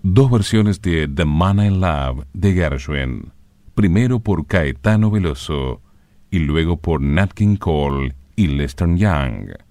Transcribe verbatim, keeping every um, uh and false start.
dos versiones de The Man I Love de Gershwin, primero por Caetano Veloso y luego por Nat King Cole y Lester Young.